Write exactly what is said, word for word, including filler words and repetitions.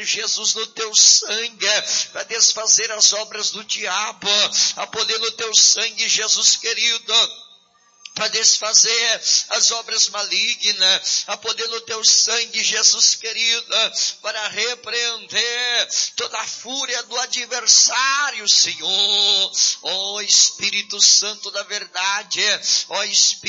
Jesus, no teu sangue, para desfazer as obras do diabo, a poder no teu sangue, Jesus querido, para desfazer as obras malignas, a poder no teu sangue, Jesus querido, para repreender toda a fúria do adversário, Senhor. Ó Espírito Santo da verdade, ó Espírito